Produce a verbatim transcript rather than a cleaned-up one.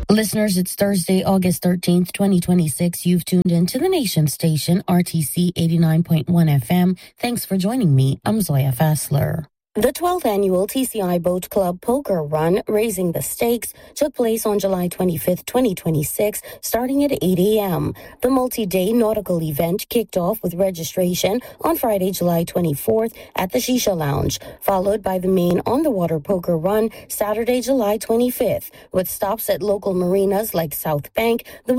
Listeners, it's Thursday, August thirteenth, twenty twenty-six. You've tuned in to the Nation Station, R T C eighty-nine point one F M. Thanks for joining me. I'm Zoya Fassler. The twelfth annual T C I Boat Club Poker Run, Raising the Stakes, took place on July twenty-fifth, twenty twenty-six, starting at eight a.m. The multi-day nautical event kicked off with registration on Friday, July twenty-fourth at the Shisha Lounge, followed by the main on-the-water poker run Saturday, July twenty-fifth, with stops at local marinas like South Bank, the